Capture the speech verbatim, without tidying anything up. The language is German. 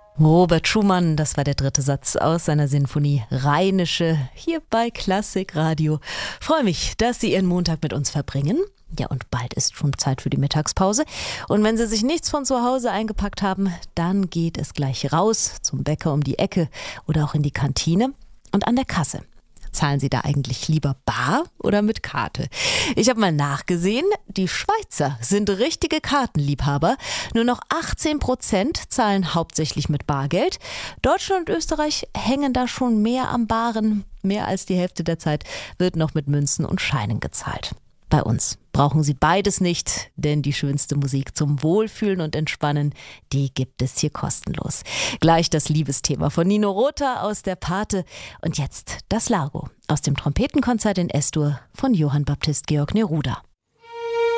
Robert Schumann, das war der dritte Satz aus seiner Sinfonie Rheinische, hier bei Klassikradio. Freue mich, dass Sie Ihren Montag mit uns verbringen. Ja, und bald ist schon Zeit für die Mittagspause. Und wenn Sie sich nichts von zu Hause eingepackt haben, dann geht es gleich raus zum Bäcker um die Ecke oder auch in die Kantine und an der Kasse. Zahlen Sie da eigentlich lieber bar oder mit Karte? Ich habe mal nachgesehen, die Schweizer sind richtige Kartenliebhaber. Nur noch achtzehn Prozent zahlen hauptsächlich mit Bargeld. Deutschland und Österreich hängen da schon mehr am Baren. Mehr als die Hälfte der Zeit wird noch mit Münzen und Scheinen gezahlt. Bei uns brauchen Sie beides nicht, denn die schönste Musik zum Wohlfühlen und Entspannen, die gibt es hier kostenlos. Gleich das Liebesthema von Nino Rota aus der Pate und jetzt das Largo aus dem Trompetenkonzert in S-Dur von Johann Baptist Georg Neruda.